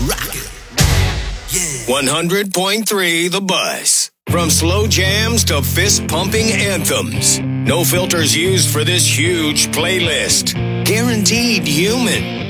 Rock it. Yeah. 100.3 The Buzz. From slow jams to fist-pumping anthems. No filters used for this huge playlist. Guaranteed human.